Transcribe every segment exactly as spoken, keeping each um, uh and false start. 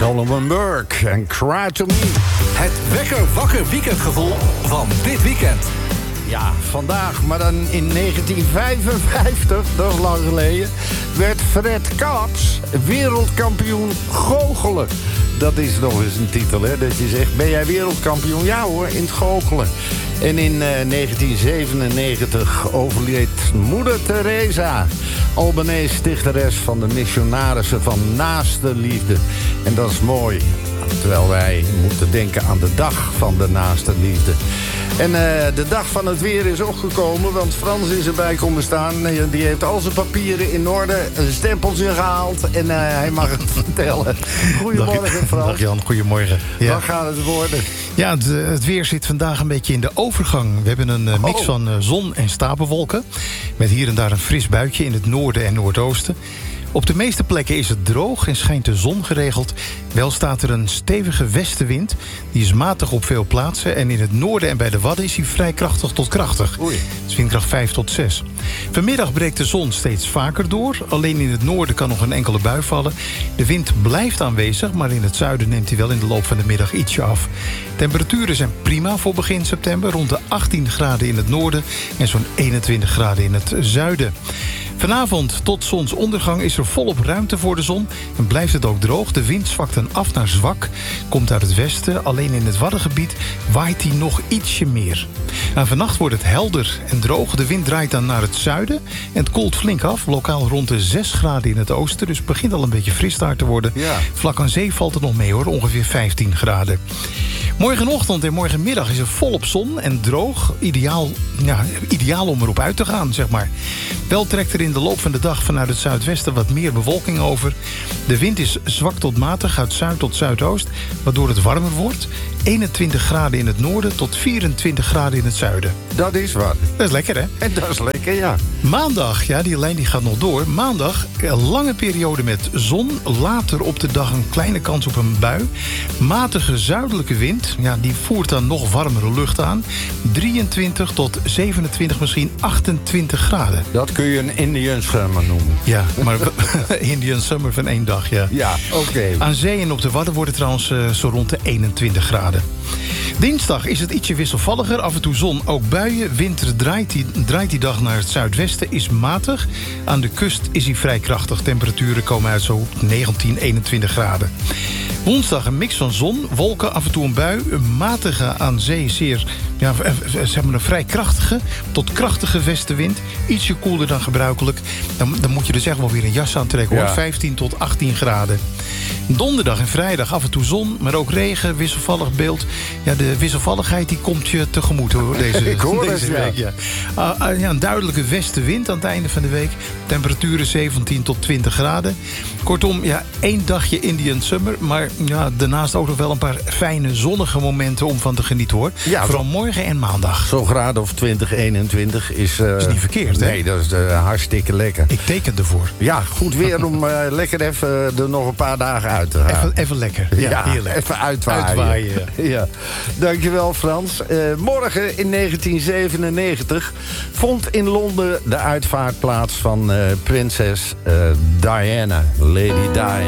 Solomon Burke en Cry to Me. Het wekker wakker weekendgevoel van dit weekend. Ja, vandaag, maar dan in negentien vijfenvijftig, dat is lang geleden, werd Fred Kaps wereldkampioen goochelen. Dat is nog eens een titel, hè? Dat je zegt, ben jij wereldkampioen? Ja hoor, in het goochelen. En in uh, negentien zevenennegentig overleed moeder Teresa, Albanese stichteres van de missionarissen van Naaste Liefde. En dat is mooi, terwijl wij moeten denken aan de dag van de Naaste Liefde. En uh, de dag van het weer is opgekomen, want Frans is erbij komen staan. Die heeft al zijn papieren in orde, zijn stempels ingehaald en uh, hij mag het vertellen. Goedemorgen, Frans. Dag Jan, goedemorgen. Ja. Wat gaat het worden? Ja, het, het weer zit vandaag een beetje in de overgang. We hebben een uh, mix oh. van uh, zon en stapelwolken, met hier en daar een fris buitje in het noorden en noordoosten. Op de meeste plekken is het droog en schijnt de zon geregeld. Wel staat er een stevige westenwind. Die is matig op veel plaatsen. En in het noorden en bij de Wadden is hij vrij krachtig tot krachtig. Oei. Het is windkracht vijf tot zes. Vanmiddag breekt de zon steeds vaker door. Alleen in het noorden kan nog een enkele bui vallen. De wind blijft aanwezig, maar in het zuiden neemt hij wel in de loop van de middag ietsje af. Temperaturen zijn prima voor begin september. Rond de achttien graden in het noorden en zo'n eenentwintig graden in het zuiden. Vanavond tot zonsondergang is er volop ruimte voor de zon en blijft het ook droog. De wind zwakt dan af naar zwak, komt uit het westen. Alleen in het Waddengebied waait hij nog ietsje meer. Nou, vannacht wordt het helder en droog. De wind draait dan naar het zuiden en het koelt flink af. Lokaal rond de zes graden in het oosten, dus het begint al een beetje fris daar te worden. Ja. Vlak aan zee valt het nog mee hoor, ongeveer vijftien graden. Morgenochtend en morgenmiddag is er volop zon en droog. Ideaal, ja, ideaal om erop uit te gaan, zeg maar. Wel trekt er in de loop van de dag vanuit het zuidwesten wat meer bewolking over. De wind is zwak tot matig uit zuid tot zuidoost, waardoor het warmer wordt. eenentwintig graden in het noorden tot vierentwintig graden in het zuiden. Dat is wat. Dat is lekker, hè? En dat is lekker, ja. Maandag, ja, die lijn die gaat nog door. Maandag, een lange periode met zon. Later op de dag een kleine kans op een bui. Matige zuidelijke wind, ja, die voert dan nog warmere lucht aan. drieëntwintig tot zevenentwintig, misschien achtentwintig graden. Dat kun je een Indian Summer noemen. Ja, maar Indian Summer van één dag, ja. Ja, oké. Okay. Aan zee en op de Wadden wordt het trouwens uh, zo rond de eenentwintig graden. Dinsdag is het ietsje wisselvalliger. Af en toe zon, ook buien. Wind draait die, draait die dag naar het zuidwesten, is matig. Aan de kust is hij vrij krachtig. Temperaturen komen uit zo negentien, eenentwintig graden. Woensdag een mix van zon, wolken, af en toe een bui. Een matige aan zee, zeer, ja, zeg maar een vrij krachtige tot krachtige westenwind. Ietsje koeler dan gebruikelijk. Dan, dan moet je dus echt wel weer een jas aantrekken, hoor. Ja. vijftien tot achttien graden. Donderdag en vrijdag af en toe zon, maar ook regen, wisselvallig beeld. Ja, de wisselvalligheid die komt je tegemoet, hoor, deze, Ik hoor deze het, week. Ja. Ja. Uh, uh, ja, een duidelijke westenwind aan het einde van de week. Temperaturen zeventien tot twintig graden. Kortom, ja, één dagje Indian Summer, maar ja, daarnaast ook nog wel een paar fijne zonnige momenten om van te genieten, hoor. Ja, vooral morgen en maandag. Zo'n graad of twintig, eenentwintig is... Uh, is niet verkeerd, hè? Nee, dat is uh, hartstikke lekker. Ik teken ervoor. Ja, goed weer om uh, lekker even uh, er nog een paar dagen uit te gaan. Even, even lekker. Ja, ja, heerlijk. Even uitwaaien. uitwaaien ja. Ja. Dankjewel, Frans. Uh, morgen in negentien zevenennegentig vond in Londen de uitvaart plaats van uh, prinses uh, Diana, Lady Di.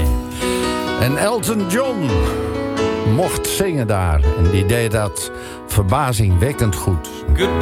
En Elton John mocht zingen daar. En die deed dat verbazingwekkend goed. Goodbye.